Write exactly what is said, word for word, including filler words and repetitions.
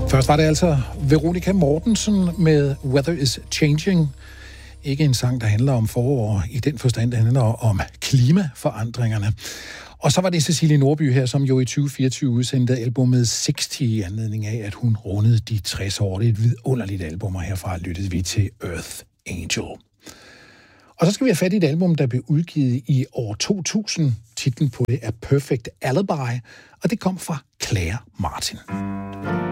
Først var det altså Veronica Mortensen med Weather is Changing. Ikke en sang, der handler om forår i den forstand, der handler om klimaforandringerne. Og så var det Cecilie Nordby her, som jo i tyve fireogtyve udsendte albumet seksti i anledning af, at hun rundede de tres år. Det er et vidunderligt album, og herfra lyttede vi til Earth Angel. Og så skal vi have fat i et album, der blev udgivet i år to tusind. Titlen på det er Perfect Alibi, og det kom fra Claire Martin.